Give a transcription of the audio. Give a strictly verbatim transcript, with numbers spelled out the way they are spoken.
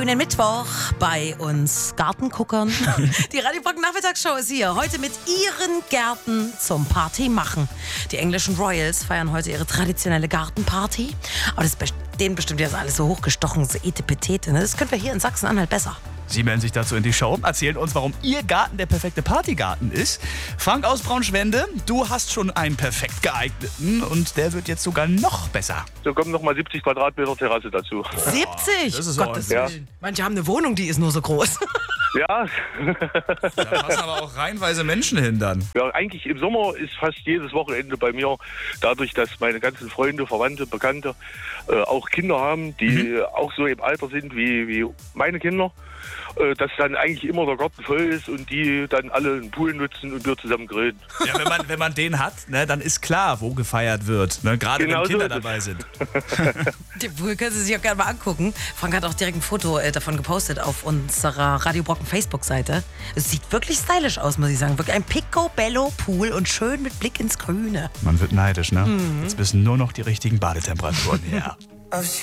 Schönen Mittwoch bei uns Gartenguckern. Die Radio Brocken Nachmittagsshow ist hier. Heute mit ihren Gärten zum Party machen. Die englischen Royals feiern heute ihre traditionelle Gartenparty. Aber das ist denen bestimmt jetzt alles so hochgestochen, so etepetete. Das können wir hier in Sachsen-Anhalt besser. Sie melden sich dazu in die Show, erzählen uns, warum Ihr Garten der perfekte Partygarten ist. Frank aus Braunschwende, du hast schon einen perfekt geeigneten und der wird jetzt sogar noch besser. Da kommen nochmal siebzig Quadratmeter Terrasse dazu. siebzig? Das ist Gottes ja. Willen. Manche haben eine Wohnung, die ist nur so groß. Ja. Da passen aber auch reihenweise Menschen hin dann. Ja, eigentlich im Sommer ist fast jedes Wochenende bei mir, dadurch, dass meine ganzen Freunde, Verwandte, Bekannte äh, auch Kinder haben, die mhm. auch so im Alter sind wie, wie meine Kinder, äh, dass dann eigentlich immer der Garten voll ist und die dann alle einen Pool nutzen und wir zusammen grillen. Ja, wenn man, wenn man den hat, ne, dann ist klar, wo gefeiert wird. Ne, gerade Genau wenn Kinder so dabei sind. Den Pool können Sie sich auch gerne mal angucken. Frank hat auch direkt ein Foto äh, davon gepostet auf unserer Radio Brocken Facebook-Seite. Es sieht wirklich stylisch aus, muss ich sagen. Wirklich ein Picobello-Pool und schön mit Blick ins Grüne. Man wird neidisch, ne? Mhm. Jetzt müssen nur noch die richtigen Badetemperaturen her.